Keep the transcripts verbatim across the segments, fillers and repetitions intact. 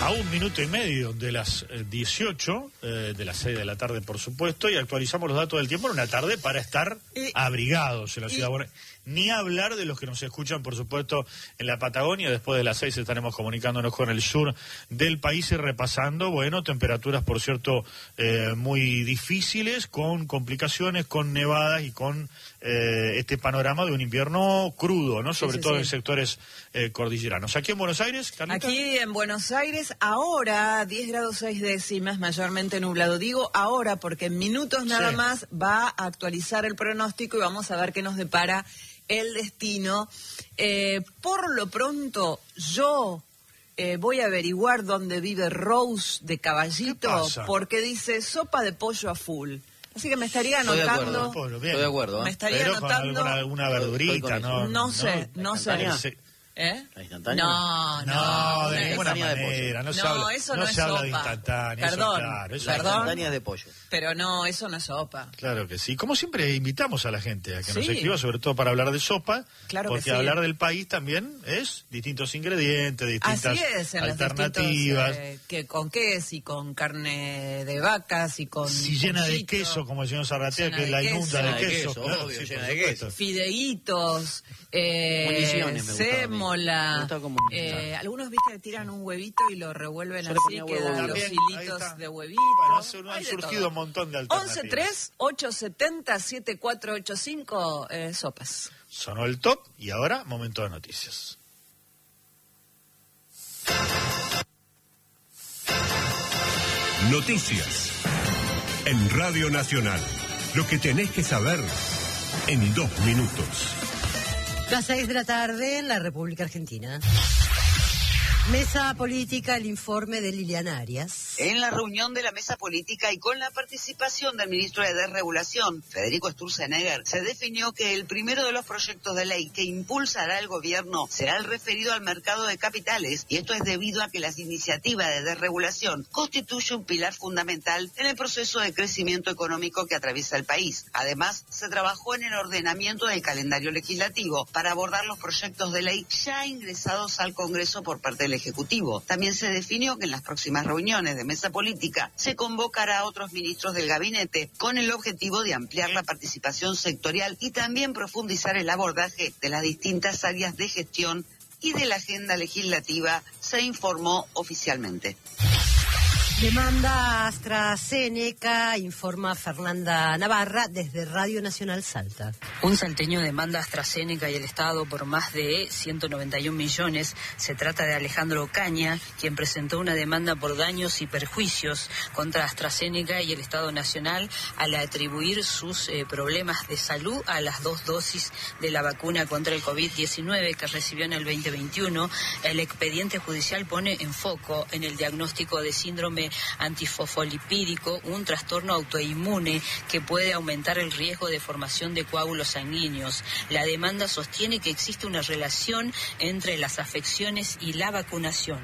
A un minuto y medio de las dieciocho, eh, de las seis de la tarde, por supuesto, y actualizamos los datos del tiempo en una tarde para estar y, abrigados en la ciudad. Y, Bueno, ni hablar de los que nos escuchan, por supuesto, en la Patagonia. Después de las seis estaremos comunicándonos con el sur del país y repasando, bueno, temperaturas, por cierto, eh, muy difíciles, con complicaciones, con nevadas y con eh, este panorama de un invierno crudo, ¿no? Sobre sí, sí, todo sí. en sectores eh, cordilleranos. Aquí en Buenos Aires, Carlita. Aquí en Buenos Aires, ahora diez grados seis décimas, mayormente nublado. Digo ahora porque en minutos nada Sí. más va a actualizar el pronóstico y vamos a ver qué nos depara el destino. Eh, por lo pronto, yo eh, voy a averiguar dónde vive Rose de Caballito, porque dice sopa de pollo a full. Así que me estaría Estoy de anotando. acuerdo, Pollo, bien. Estoy de acuerdo. ¿eh? Me estaría Pero con anotando. alguna, alguna verdurita, ¿no? No sé, no sé. Ese- ¿Eh? ¿La instantánea? No, no. No, de una ninguna instantánea de manera, no se No, habla, eso no no se es habla de sopa. instantánea, eso Perdón, claro, eso La perdón. instantánea es de pollo. Pero no, eso no es sopa. Claro que sí. Como siempre invitamos a la gente a que nos Sí. escriba, sobre todo para hablar de sopa, Claro que porque sí. hablar del país también es distintos ingredientes, distintas Así es, en alternativas. los distintos, eh, que con qué, si con carne de vacas, y con Si llena de pollito, queso, como el señor Zarratea, llena que de la queso. inunda Llena de de queso. queso, claro, obvio, sí, llena por de supuesto. queso. fideitos, eh, Municiones me gustaba a mí. Me sémola, gustaba como eh, algunos viste que tiran un huevito y lo revuelven Yo le así, ponía huevo quedan duro. los También, ahí hilitos está. de huevito. Bueno, hace- han Hay de surgido todo. un montón de once alternativas. tres ocho siete cero siete cuatro ocho cinco eh, sopas. Sonó el top y ahora momento de noticias. Noticias en Radio Nacional. Lo que tenés que saber en dos minutos. Las seis de la tarde en la República Argentina. Mesa política, el informe de Liliana Arias. En la reunión de la mesa política y con la participación del ministro de Desregulación, Federico Sturzenegger, se definió que el primero de los proyectos de ley que impulsará el gobierno será el referido al mercado de capitales, y esto es debido a que las iniciativas de desregulación constituyen un pilar fundamental en el proceso de crecimiento económico que atraviesa el país. Además, se trabajó en el ordenamiento del calendario legislativo para abordar los proyectos de ley ya ingresados al Congreso por parte del Ejecutivo. También se definió que en las próximas reuniones de mesa política se convocará a otros ministros del gabinete con el objetivo de ampliar la participación sectorial y también profundizar el abordaje de las distintas áreas de gestión y de la agenda legislativa, se informó oficialmente. Demanda AstraZeneca, informa Fernanda Navarra desde Radio Nacional Salta. Un salteño demanda a AstraZeneca y el Estado por más de ciento noventa y un millones. Se trata de Alejandro Ocaña, quien presentó una demanda por daños y perjuicios contra AstraZeneca y el Estado Nacional al atribuir sus eh, problemas de salud a las dos dosis de la vacuna contra el COVID diecinueve que recibió en el veinte veintiuno. El expediente judicial pone en foco en el diagnóstico de síndrome antifosfolipídico, un trastorno autoinmune que puede aumentar el riesgo de formación de coágulos sanguíneos. La demanda sostiene que existe una relación entre las afecciones y la vacunación.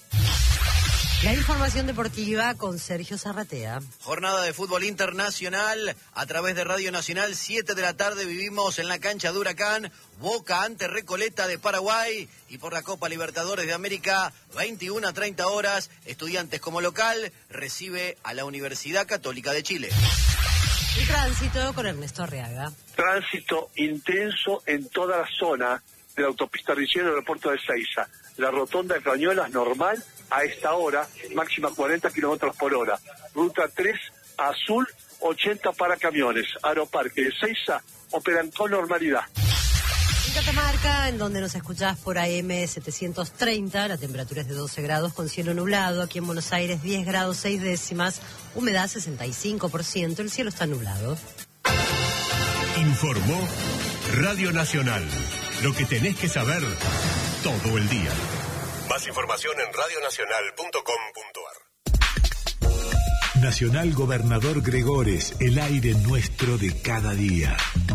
La información deportiva con Sergio Zarratea. Jornada de fútbol internacional a través de Radio Nacional, siete de la tarde vivimos en la cancha de Huracán, Boca ante Recoleta de Paraguay, y por la Copa Libertadores de América, veintiuna a treinta horas, Estudiantes como local recibe a la Universidad Católica de Chile. El tránsito con Ernesto Arriaga. Tránsito intenso en toda la zona de la autopista Riccione del aeropuerto de Ezeiza. La rotonda de Cañuelas normal a esta hora, máxima cuarenta kilómetros por hora. Ruta tres, azul, ochenta para camiones. Aeroparque de Ezeiza operan con normalidad. En Catamarca, en donde nos escuchás por A M setecientos treinta, la temperatura es de doce grados con cielo nublado. Aquí en Buenos Aires, diez grados seis décimas, humedad sesenta y cinco por ciento, el cielo está nublado. Informó Radio Nacional. Lo que tenés que saber todo el día. Más información en radionacional punto com punto ar. Nacional Gobernador Gregores, el aire nuestro de cada día.